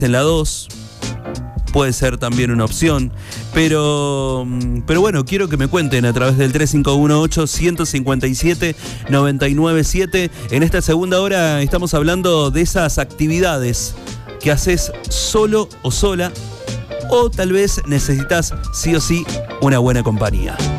en la 2. Puede ser también una opción. Pero bueno, quiero que me cuenten a través del 3518-157-997. En esta segunda hora estamos hablando de esas actividades que haces solo o sola, o tal vez necesitas sí o sí una buena compañía.